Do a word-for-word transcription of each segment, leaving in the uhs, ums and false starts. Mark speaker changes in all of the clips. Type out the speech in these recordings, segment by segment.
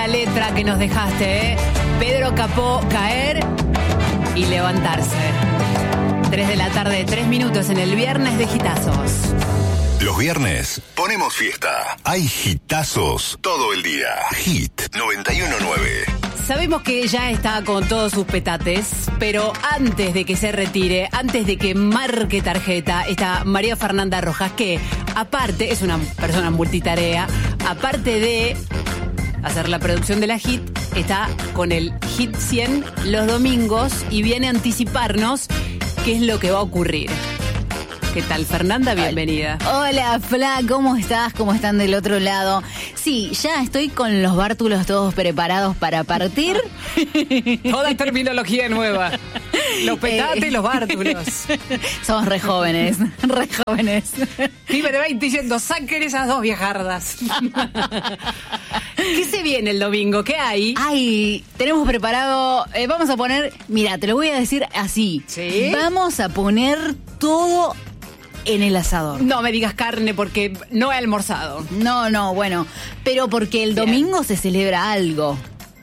Speaker 1: la letra que nos dejaste, ¿eh? Pedro Capó, Caer y Levantarse. Tres de la tarde, tres minutos en el viernes de Hitazos.
Speaker 2: Los viernes ponemos fiesta. Hay hitazos todo el día. Hit noventa y uno punto nueve.
Speaker 1: Sabemos que ya está con todos sus petates, pero antes de que se retire, antes de que marque tarjeta, está María Fernanda Rojas, que aparte es una persona multitarea, aparte de hacer la producción de la Hit, está con el Hit cien los domingos y viene a anticiparnos qué es lo que va a ocurrir. ¿Qué tal, Fernanda? Bienvenida.
Speaker 3: Hola, Fla, ¿cómo estás? ¿Cómo están del otro lado? Sí, ya estoy con los bártulos todos preparados para partir.
Speaker 1: Toda terminología nueva. Los petates y los bártulos.
Speaker 3: Somos re jóvenes, re jóvenes.
Speaker 1: Pibe de veinte diciendo, saquen esas dos viejardas. ¿Qué se viene el domingo? ¿Qué hay?
Speaker 3: Ay, tenemos preparado, eh, vamos a poner, mira, te lo voy a decir así.
Speaker 1: ¿Sí?
Speaker 3: Vamos a poner todo en el asador.
Speaker 1: No me digas carne porque no he almorzado.
Speaker 3: No, no, bueno, pero porque el
Speaker 1: Bien.
Speaker 3: domingo se celebra algo.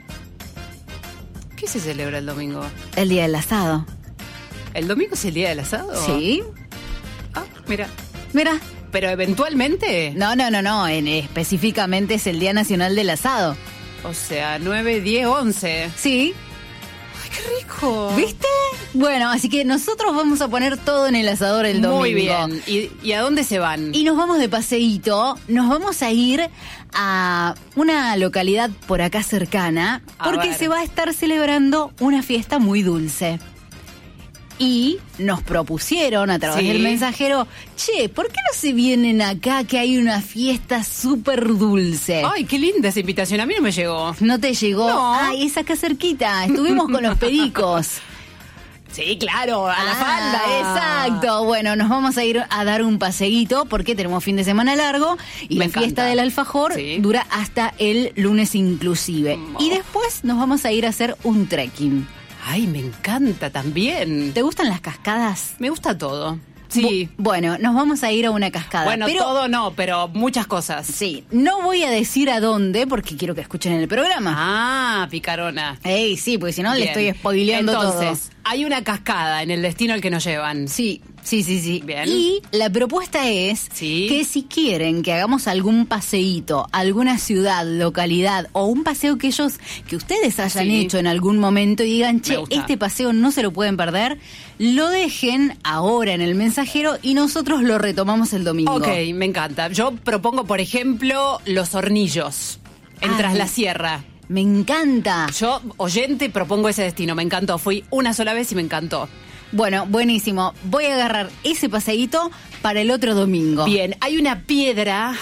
Speaker 1: ¿Qué se celebra el domingo?
Speaker 3: El día del asado.
Speaker 1: ¿El domingo es el día del asado?
Speaker 3: Sí.
Speaker 1: Ah, mira.
Speaker 3: Mira.
Speaker 1: Pero eventualmente.
Speaker 3: No, no, no, no. En, específicamente es el Día Nacional del Asado.
Speaker 1: O sea, nueve, diez, once.
Speaker 3: Sí.
Speaker 1: ¡Ay, qué rico!
Speaker 3: ¿Viste? Bueno, así que nosotros vamos a poner todo en el asador el domingo.
Speaker 1: Muy bien. ¿Y, ¿Y a dónde se van?
Speaker 3: Y nos vamos de paseíto. Nos vamos a ir a una localidad por acá cercana
Speaker 1: A
Speaker 3: porque
Speaker 1: ver.
Speaker 3: se va a estar celebrando una fiesta muy dulce. Y nos propusieron a través
Speaker 1: Sí.
Speaker 3: del mensajero, che, ¿por qué no se vienen acá que hay una fiesta súper dulce?
Speaker 1: ¡Ay, qué linda esa invitación! A mí no me llegó.
Speaker 3: ¿No te llegó?
Speaker 1: No.
Speaker 3: Ay, es acá cerquita. Estuvimos con los pericos.
Speaker 1: Sí, claro, a la
Speaker 3: Ah,
Speaker 1: falda.
Speaker 3: Exacto. Bueno, nos vamos a ir a dar un paseíto porque tenemos fin de semana largo y
Speaker 1: Me
Speaker 3: la fiesta
Speaker 1: encanta.
Speaker 3: del alfajor
Speaker 1: Sí.
Speaker 3: dura hasta el lunes inclusive.
Speaker 1: Oh.
Speaker 3: Y después nos vamos a ir a hacer un trekking.
Speaker 1: Ay, me encanta también.
Speaker 3: ¿Te gustan las cascadas?
Speaker 1: Me gusta todo. Sí.
Speaker 3: Bu- bueno, nos vamos a ir a una cascada.
Speaker 1: Bueno,
Speaker 3: pero,
Speaker 1: todo no, pero muchas cosas.
Speaker 3: Sí, no voy a decir a dónde porque quiero que escuchen el programa.
Speaker 1: Ah, picarona.
Speaker 3: Ey, sí, porque si no le
Speaker 1: Bien.
Speaker 3: estoy spoileando todo.
Speaker 1: Entonces, hay una cascada en el destino al que nos llevan.
Speaker 3: Sí, sí, sí, sí.
Speaker 1: Bien.
Speaker 3: Y la propuesta es
Speaker 1: Sí.
Speaker 3: que si quieren que hagamos algún paseíto, alguna ciudad, localidad o un paseo que ellos, que ustedes hayan
Speaker 1: Sí.
Speaker 3: hecho en algún momento y digan, che,
Speaker 1: gusta.
Speaker 3: este paseo no se lo pueden perder, lo dejen ahora en el mensajero y nosotros lo retomamos el domingo.
Speaker 1: Ok, me encanta. Yo propongo, por ejemplo, los hornillos en
Speaker 3: Ay.
Speaker 1: Tras la Sierra.
Speaker 3: Me encanta.
Speaker 1: Yo, oyente, propongo ese destino. Me encantó. Fui una sola vez y me encantó.
Speaker 3: Bueno, buenísimo. Voy a agarrar ese paseíto para el otro domingo.
Speaker 1: Bien, hay una piedra,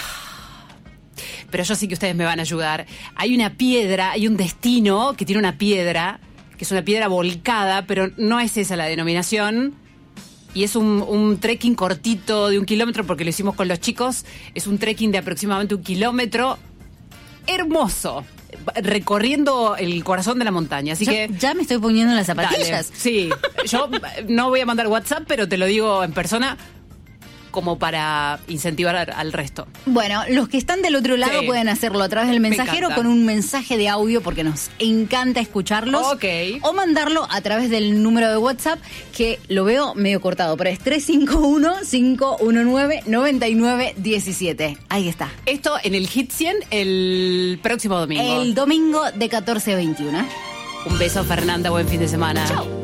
Speaker 1: pero yo sé que ustedes me van a ayudar. Hay una piedra, hay un destino que tiene una piedra, que es una piedra volcada, pero no es esa la denominación. Y es un, un trekking cortito de un kilómetro, porque lo hicimos con los chicos. Es un trekking de aproximadamente un kilómetro. Hermoso. Recorriendo el corazón de la montaña. Así
Speaker 3: Yo
Speaker 1: que
Speaker 3: ya me estoy poniendo las
Speaker 1: dale.
Speaker 3: zapatillas.
Speaker 1: Sí, yo no voy a mandar WhatsApp, pero te lo digo en persona como para incentivar al, al resto.
Speaker 3: Bueno, los que están del otro lado
Speaker 1: Sí.
Speaker 3: pueden hacerlo a través del
Speaker 1: Me
Speaker 3: mensajero
Speaker 1: encanta.
Speaker 3: con un mensaje de audio porque nos encanta escucharlos.
Speaker 1: Ok.
Speaker 3: O mandarlo a través del número de WhatsApp que lo veo medio cortado, pero es tres cinco uno, cinco uno nueve, nueve nueve uno siete. Ahí está.
Speaker 1: Esto en el Hit cien el próximo domingo.
Speaker 3: El domingo de catorce a veintiuno.
Speaker 1: Un beso, Fernanda. Buen fin de semana.
Speaker 3: Chau.